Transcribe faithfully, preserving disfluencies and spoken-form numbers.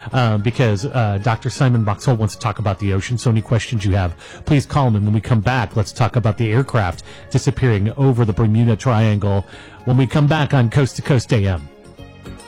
uh, because uh, Doctor Simon Boxall wants to talk about the ocean. So any questions you have, please call him. And when we come back, let's talk about the aircraft disappearing over the Bermuda Triangle when we come back on Coast to Coast A M.